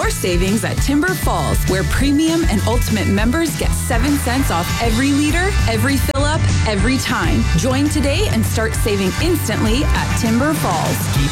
your savings at Timber Falls, where premium and ultimate members get 7 cents off every liter, every fill up, every time. Join today and start saving instantly at Timber Falls.